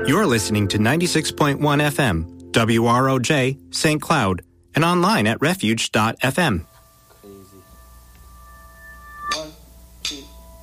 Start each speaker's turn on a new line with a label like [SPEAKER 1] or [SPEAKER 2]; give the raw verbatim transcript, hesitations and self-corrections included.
[SPEAKER 1] You're listening to ninety-six point one F M, W R O J, Saint Cloud, and online at refuge dot f m.
[SPEAKER 2] Crazy. One, two.